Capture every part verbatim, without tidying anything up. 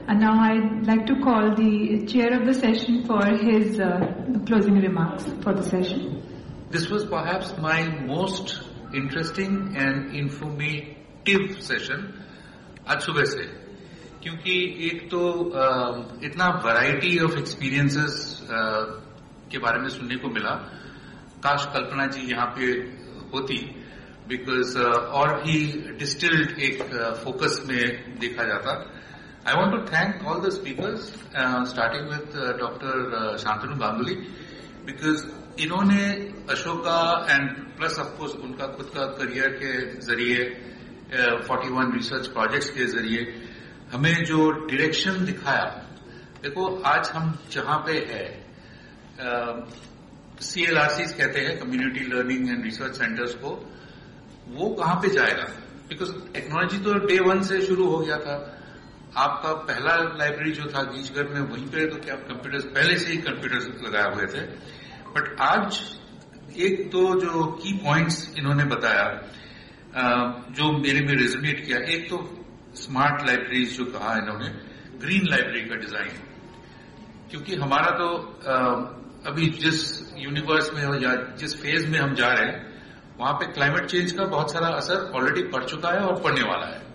And now I'd like to call the chair of the session for his uh, closing remarks for the session. This was perhaps my most interesting and informative session आज सुबह से, क्योंकि एक तो uh, इतना variety of experiences के बारे में सुनने को मिला. काश कल्पना जी यहाँ पे होती, बिकॉज uh, और भी डिस्टिल्ड एक फोकस uh, में देखा जाता. I want to thank all the speakers starting with doctor Shantanu Ganguly, because इन्होंने अशोका एंड प्लस ऑफकोर्स उनका खुद का करियर के जरिए फोर्टी वन रिसर्च प्रोजेक्ट्स के जरिए हमें जो डायरेक्शन दिखाया. देखो आज हम जहां पे है, सीएलआरसीज कहते हैं, community learning and research centres को, वो कहां पे जाएगा? बिकॉज टेक्नोलॉजी तो डे वन से शुरू हो गया था. आपका पहला लाइब्रेरी जो था गीचगढ़ में, वहीं पे तो क्या कंप्यूटर्स पहले से ही कंप्यूटर्स लगाए हुए थे. बट आज एक तो जो की पॉइंट्स इन्होंने बताया जो मेरे में रेजोनेट किया, एक तो स्मार्ट लाइब्रेरीज जो कहा इन्होंने, ग्रीन लाइब्रेरी का डिजाइन, क्योंकि हमारा तो अभी जिस यूनिवर्स में या जिस फेज में हम जा रहे हैं वहां पे क्लाइमेट चेंज का बहुत सारा असर ऑलरेडी पड़ चुका है और पड़ने वाला है.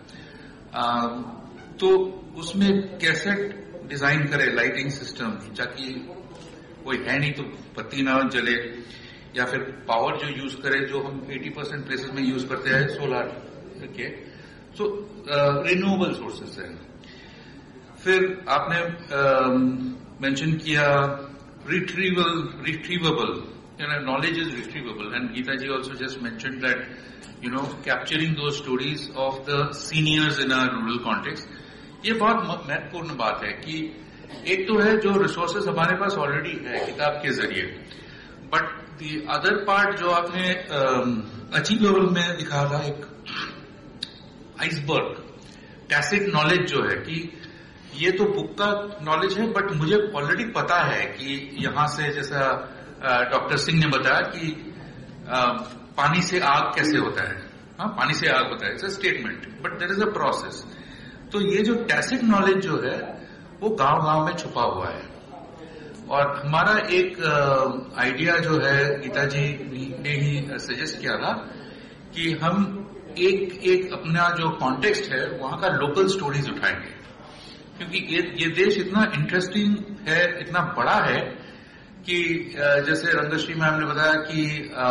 तो उसमें कैसे डिजाइन करे लाइटिंग सिस्टम, ताकि कोई है नहीं तो बत्ती ना जले, या फिर पावर जो यूज करे, जो हम अस्सी परसेंट प्लेसेस में यूज करते हैं सोलर के, सो रिन्यूएबल सोर्सेस हैं. फिर आपने मेंशन uh, किया retrieval रिट्रीवेबल, you know, knowledge is retrievable, and Geeta ji also just mentioned that, you know, capturing those stories of the seniors in our rural context. ये बहुत महत्वपूर्ण बात है कि एक तो है जो रिसोर्सेस हमारे पास ऑलरेडी है किताब के जरिए, बट दी अदर पार्ट जो आपने अचीवेबल में दिखा था, एक आइसबर्ग टैसिट नॉलेज जो है कि ये तो बुक का नॉलेज है, बट मुझे ऑलरेडी पता है कि यहां से, जैसा डॉक्टर सिंह ने बताया कि आ, पानी से आग कैसे होता है. हाँ, पानी से आग होता है, it's a statement, but there is a process. तो ये जो टैसिट नॉलेज जो है वो गांव गांव में छुपा हुआ है. और हमारा एक आइडिया जो है, गीता जी ने ही सजेस्ट किया था कि हम एक एक अपना जो कॉन्टेक्स्ट है वहां का लोकल स्टोरीज उठाएंगे, क्योंकि ये, ये देश इतना इंटरेस्टिंग है, इतना बड़ा है कि जैसे रंगश्री मैम ने बताया कि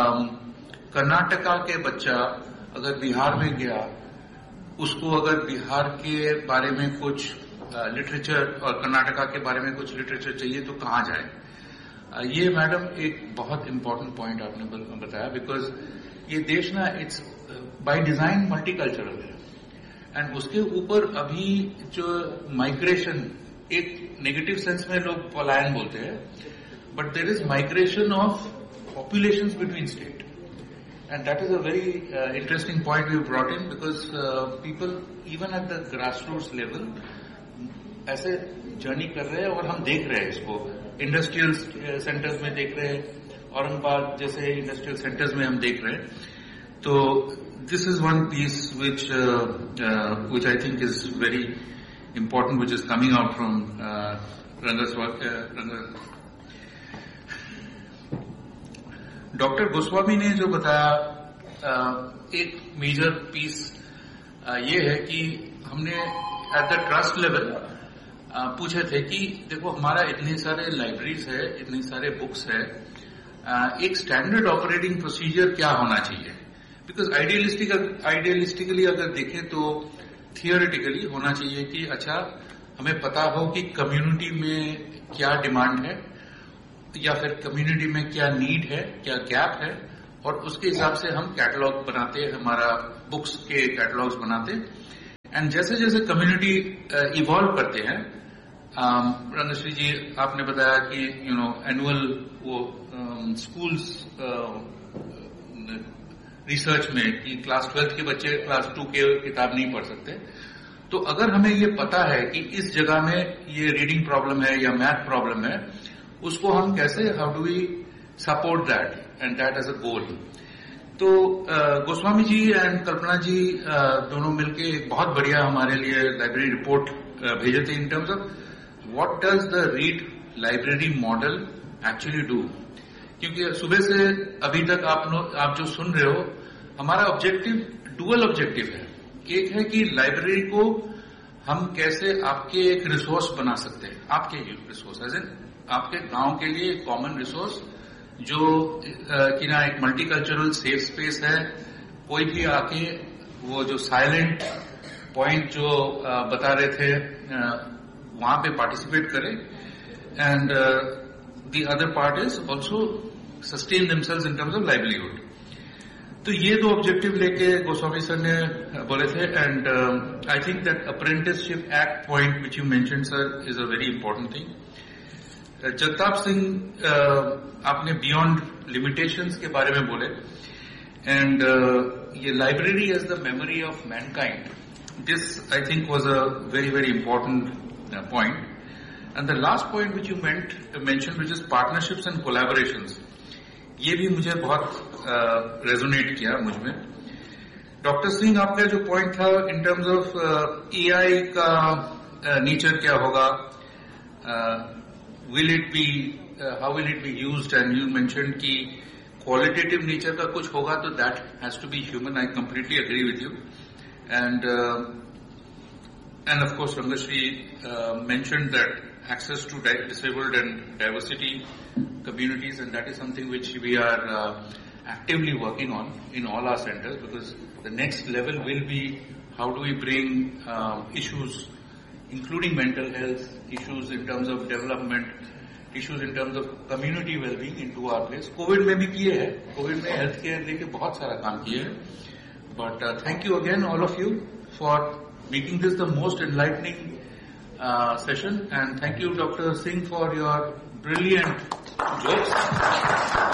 कर्नाटका के बच्चा अगर बिहार में गया, उसको अगर बिहार के बारे में कुछ लिटरेचर और कर्नाटका के बारे में कुछ लिटरेचर चाहिए तो कहाँ जाए. ये मैडम एक बहुत इंपॉर्टेंट पॉइंट आपने बताया, बिकॉज ये देश ना इट्स बाय डिजाइन मल्टीकल्चरल है, एंड उसके ऊपर अभी जो माइग्रेशन, एक नेगेटिव सेंस में लोग पलायन बोलते हैं, but there is migration of populations between state, and that is a very uh, interesting point we brought in, because uh, people even at the grassroots level ऐसे जर्नी कर रहे हैं, और हम देख रहे हैं इसको इंडस्ट्रियल सेंटर्स में देख रहे हैं, औरंगाबाद जैसे इंडस्ट्रियल सेंटर्स में हम देख रहे हैं. तो this is one piece which which I think is very important, which is coming out from uh, Ranga's work. Uh, Ranga. Doctor Goswami ने जो बताया, एक मेजर पीस ये है कि हमने एट द ट्रस्ट लेवल पूछे थे कि देखो हमारा इतने सारे लाइब्रेरीज है, इतने सारे बुक्स है, एक स्टैंडर्ड ऑपरेटिंग प्रोसीजर क्या होना चाहिए. बिकॉज आइडियलिस्टिक आइडियलिस्टिकली अगर देखें तो थियोरेटिकली होना चाहिए कि अच्छा हमें पता हो कि कम्युनिटी में क्या डिमांड है, या फिर कम्युनिटी में क्या नीड है, क्या गैप है, और उसके हिसाब से हम कैटलॉग बनाते, हमारा बुक्स के कैटलॉग्स बनाते. एंड जैसे जैसे कम्युनिटी इवॉल्व करते हैं, रंगश्री जी आपने बताया कि यू नो एनुअल वो स्कूल्स रिसर्च में कि क्लास ट्वेल्थ के बच्चे क्लास टू के किताब नहीं पढ़ सकते. तो अगर हमें ये पता है कि इस जगह में ये रीडिंग प्रॉब्लम है या मैथ प्रॉब्लम है, उसको हम कैसे, how do we support that and that as a गोल. तो गोस्वामी जी एंड कल्पना जी दोनों मिलके एक बहुत बढ़िया हमारे लिए लाइब्रेरी रिपोर्ट भेजे थे in terms of what does the read library model actually do. क्योंकि सुबह से अभी तक आप नो, आप जो सुन रहे हो, हमारा ऑब्जेक्टिव डुअल ऑब्जेक्टिव है. एक है कि लाइब्रेरी को हम कैसे आपके एक रिसोर्स बना सकते हैं, आपके रिसोर्स एज इन आपके गांव के लिए एक कॉमन रिसोर्स जो कि ना एक मल्टीकल्चरल सेफ स्पेस है. कोई भी आके वो जो साइलेंट पॉइंट जो बता रहे थे वहां पे पार्टिसिपेट करे. And the other part is also sustain themselves in terms of livelihood. तो ये दो ऑब्जेक्टिव लेके गोस्वामी सर ने बोले थे. And I think that apprenticeship act point which you mention sir is a very important thing. Jagtap Singh uh, आपने beyond limitations के बारे में बोले. एंड uh, ये library as the memory of Mankind, this I think was a very very important point. And the last point which you meant mention which is partnerships and collaborations, ये भी मुझे बहुत resonate uh, किया मुझ में. Doctor Singh आपका जो point था इन टर्म्स ऑफ एआई का नेचर uh, क्या होगा, will it be how will it be used, and you mentioned कि क्वालिटेटिव नेचर का कुछ होगा तो that has to be human. I completely agree with you. And end of course रंगश्री mentioned that access to disabled and diversity communities, and that is something which we are uh, actively working on in all our centers, because the next level will be how do we bring uh, issues including mental health issues in terms of development, issues in terms of community well-being into our place. COVID में भी किए हैं, COVID में health care लेके बहुत सारा काम किए हैं. But uh, thank you again all of you for making this the most enlightening Uh, session, and thank you Doctor Singh for your brilliant jokes.